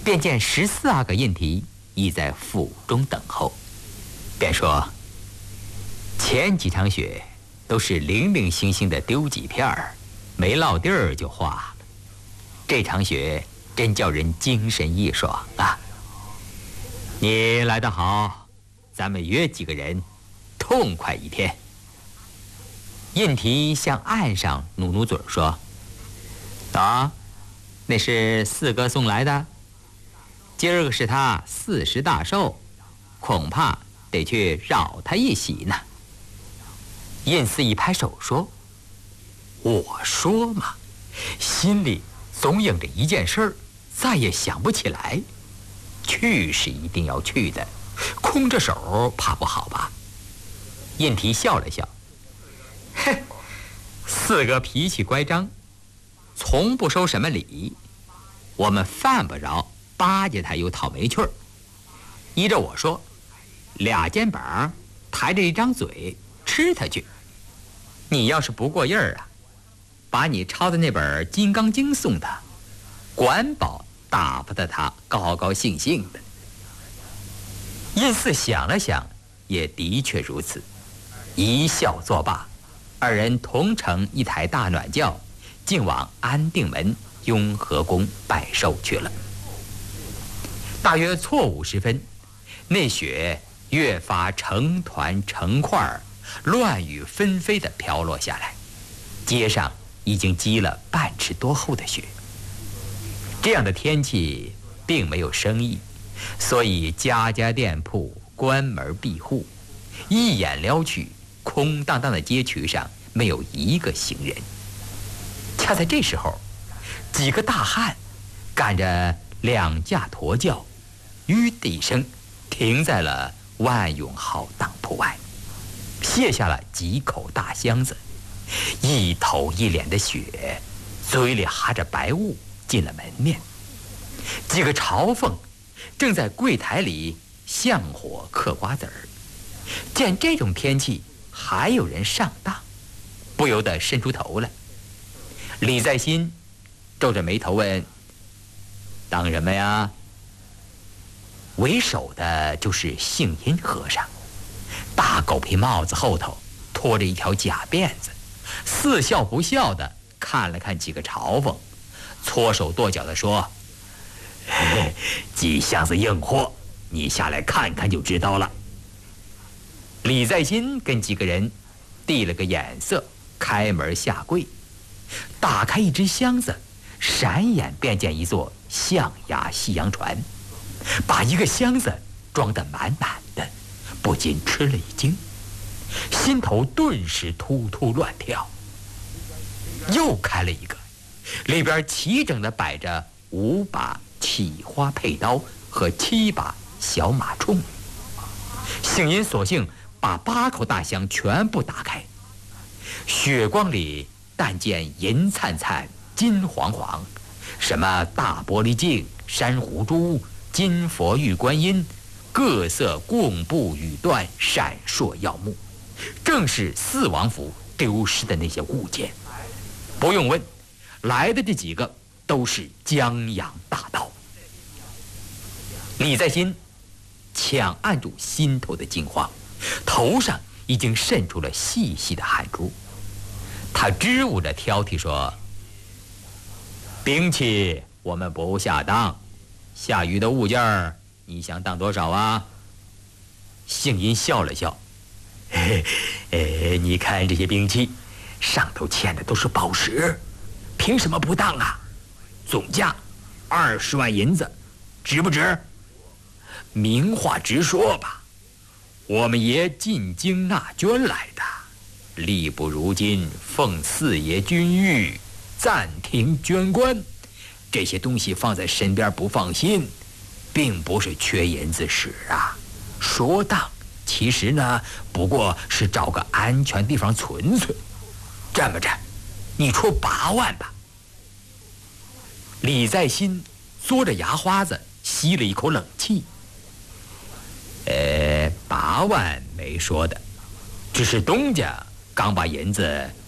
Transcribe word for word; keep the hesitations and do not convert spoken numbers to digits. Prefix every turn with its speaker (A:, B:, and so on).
A: 便见十四阿哥印提已在府中等候，便说：前几场雪都是零零星星的丢几片儿，没落地儿就化了。这场雪真叫人精神一爽啊！你来得好，咱们约几个人，痛快一天。印提向岸上努努嘴说：啊，那是四哥送来的，今儿个是他四十大寿，恐怕得去扰他一喜呢。印四一拍手说：我说嘛，心里总应着一件事儿，再也想不起来。去是一定要去的，空着手怕不好吧？印提笑了笑：嘿，四哥脾气乖张，从不收什么礼，我们犯不着巴结他有讨没趣儿。依着我说，俩肩膀抬着一张嘴吃他去。你要是不过瘾儿啊，把你抄的那本《金刚经》送他，管保打发的他高高兴兴的。印四想了想，也的确如此，一笑作罢。二人同乘一台大暖轿，竟往安定门雍和宫拜寿去了。大约错午时分，那雪越发成团成块，乱雨纷飞地飘落下来，街上已经积了半尺多厚的雪。这样的天气并没有生意，所以家家店铺关门闭户，一眼撩去，空荡荡的街渠上没有一个行人。恰在这时候，几个大汉赶着两架驼轿，吁的一声停在了万永豪当铺外，卸下了几口大箱子，一头一脸的雪，嘴里哈着白雾，进了门面。几个朝奉正在柜台里向火嗑瓜子儿，见这种天气还有人上当，不由得伸出头来。李在新皱着眉头问：当什么呀？为首的就是姓殷和尚，大狗皮帽子后头拖着一条假辫子，似笑不笑的看了看几个朝奉，搓手跺脚的说：几箱子硬货，你下来看看就知道了。李在新跟几个人递了个眼色，开门下跪，打开一只箱子，闪眼便见一座象牙西洋船，把一个箱子装得满满的，不禁吃了一惊，心头顿时突突乱跳。又开了一个，里边齐整地摆着五把起花佩刀和七把小马铳。姓殷索性把八口大箱全部打开，血光里但见银灿灿金黄黄，什么大玻璃镜、珊瑚珠、金佛玉观音，各色贡布羽缎闪烁耀目，正是四王府丢失的那些物件。不用问，来的这几个都是江洋大盗。李在新强按住心头的惊慌，头上已经渗出了细细的汗珠。他支吾着挑剔说：兵器我们不下当，下雨的物件儿你想当多少啊？姓殷笑了笑：嘿嘿，你看这些兵器上头嵌的都是宝石，凭什么不当啊？总价二十万银子，值不值？明话直说吧，我们爷进京纳捐来的，力不如今奉四爷君谕，暂停捐官，这些东西放在身边不放心，并不是缺银子使啊。说当，其实呢，不过是找个安全地方存存。这么着，你出八万吧。李在新嘬着牙花子，吸了一口冷气。呃，八万没说的，只是东家刚把银子